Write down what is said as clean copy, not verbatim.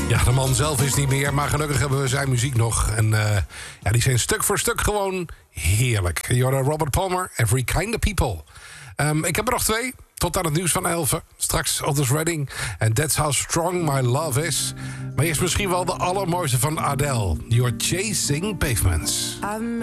Ja, de man zelf is niet meer, maar gelukkig hebben we zijn muziek nog. En ja, die zijn stuk voor stuk gewoon heerlijk. You're Robert Palmer, Every Kind of People. Ik heb er nog 2, tot aan het nieuws van 11. Straks Otis Redding en That's How Strong My Love Is. Maar eerst misschien wel de allermooiste van Adele. You're Chasing Pavements.